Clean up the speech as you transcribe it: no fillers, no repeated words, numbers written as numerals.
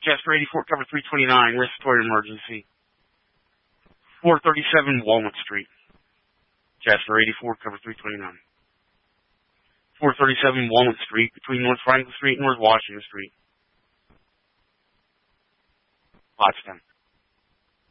Jasper 84, cover 329, respiratory emergency. 437 Walnut Street. Jasper 84, cover 329. 437 Walnut Street, between North Franklin Street and North Washington Street. Potsdam.